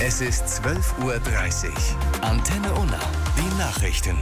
Es ist 12:30 Uhr. Antenne Unna, die Nachrichten.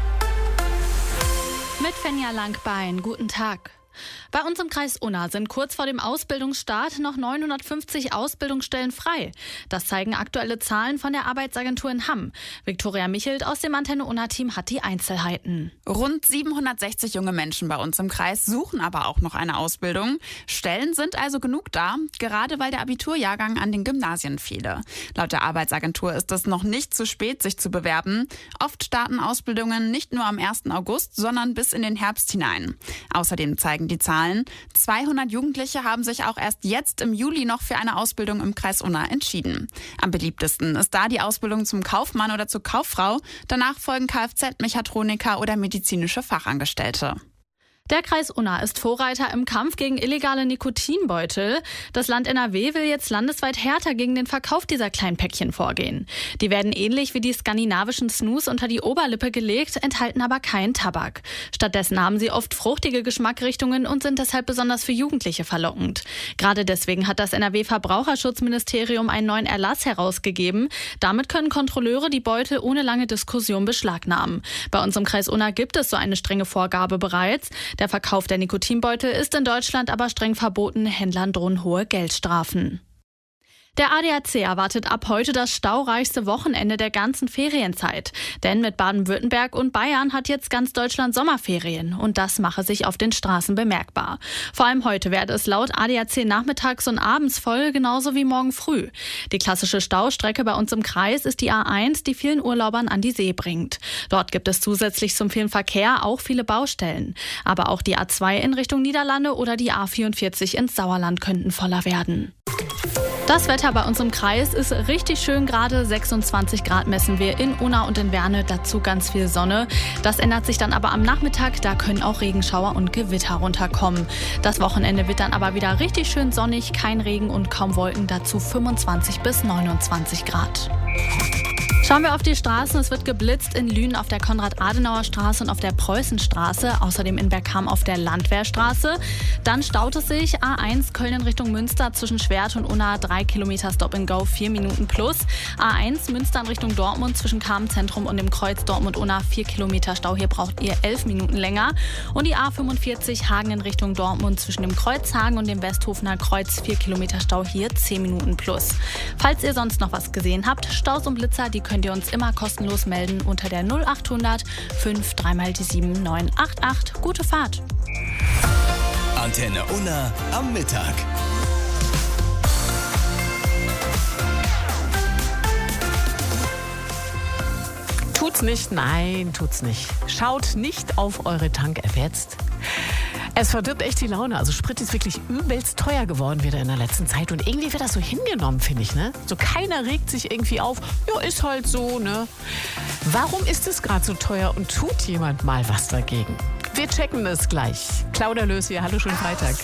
Mit Fenja Langbein, guten Tag. Bei uns im Kreis Unna sind kurz vor dem Ausbildungsstart noch 950 Ausbildungsstellen frei. Das zeigen aktuelle Zahlen von der Arbeitsagentur in Hamm. Viktoria Michelt aus dem Antenne Unna-Team hat die Einzelheiten. Rund 760 junge Menschen bei uns im Kreis suchen aber auch noch eine Ausbildung. Stellen sind also genug da, gerade weil der Abiturjahrgang an den Gymnasien fehle. Laut der Arbeitsagentur ist es noch nicht zu spät, sich zu bewerben. Oft starten Ausbildungen nicht nur am 1. August, sondern bis in den Herbst hinein. Außerdem zeigen die Zahlen, 200 Jugendliche haben sich auch erst jetzt im Juli noch für eine Ausbildung im Kreis Unna entschieden. Am beliebtesten ist da die Ausbildung zum Kaufmann oder zur Kauffrau. Danach folgen Kfz-Mechatroniker oder medizinische Fachangestellte. Der Kreis Unna ist Vorreiter im Kampf gegen illegale Nikotinbeutel. Das Land NRW will jetzt landesweit härter gegen den Verkauf dieser kleinen Päckchen vorgehen. Die werden ähnlich wie die skandinavischen Snus unter die Oberlippe gelegt, enthalten aber keinen Tabak. Stattdessen haben sie oft fruchtige Geschmacksrichtungen und sind deshalb besonders für Jugendliche verlockend. Gerade deswegen hat das NRW-Verbraucherschutzministerium einen neuen Erlass herausgegeben. Damit können Kontrolleure die Beutel ohne lange Diskussion beschlagnahmen. Bei uns im Kreis Unna gibt es so eine strenge Vorgabe bereits. Der Verkauf der Nikotinbeutel ist in Deutschland aber streng verboten. Händlern drohen hohe Geldstrafen. Der ADAC erwartet ab heute das staureichste Wochenende der ganzen Ferienzeit. Denn mit Baden-Württemberg und Bayern hat jetzt ganz Deutschland Sommerferien. Und das mache sich auf den Straßen bemerkbar. Vor allem heute werde es laut ADAC nachmittags und abends voll, genauso wie morgen früh. Die klassische Staustrecke bei uns im Kreis ist die A1, die vielen Urlaubern an die See bringt. Dort gibt es zusätzlich zum vielen Verkehr auch viele Baustellen. Aber auch die A2 in Richtung Niederlande oder die A44 ins Sauerland könnten voller werden. Das Wetter bei uns im Kreis ist richtig schön gerade. 26 Grad messen wir in Unna und in Werne, dazu ganz viel Sonne. Das ändert sich dann aber am Nachmittag, da können auch Regenschauer und Gewitter runterkommen. Das Wochenende wird dann aber wieder richtig schön sonnig, kein Regen und kaum Wolken, dazu 25 bis 29 Grad. Schauen wir auf die Straßen. Es wird geblitzt in Lünen auf der Konrad-Adenauer-Straße und auf der Preußenstraße. Außerdem in Bergkamm auf der Landwehrstraße. Dann staut es sich. A1 Köln in Richtung Münster zwischen Schwert und Unna 3 Kilometer Stop-and-Go, 4 Minuten plus. A1 Münster in Richtung Dortmund zwischen Karmenzentrum und dem Kreuz Dortmund-Unna 4 Kilometer Stau. Hier braucht ihr 11 Minuten länger. Und die A45 Hagen in Richtung Dortmund zwischen dem Kreuz Hagen und dem Westhofener Kreuz 4 Kilometer Stau. Hier 10 Minuten plus. Falls ihr sonst noch was gesehen habt, Staus und Blitzer, die könnt ihr uns immer kostenlos melden unter der 0800 5 3 mal die 7 988. Gute Fahrt. Antenne Unna am Mittag. Tut's nicht, nein, tut's nicht. Schaut nicht auf eure Tank-App jetzt. Es verdirbt echt die Laune. Also Sprit ist wirklich übelst teuer geworden wieder in der letzten Zeit. Und irgendwie wird das so hingenommen, finde ich, ne? So keiner regt sich irgendwie auf. Ja, ist halt so, ne? Warum ist es gerade so teuer und tut jemand mal was dagegen? Wir checken es gleich. Claudia Lös hier, hallo, schönen Freitag.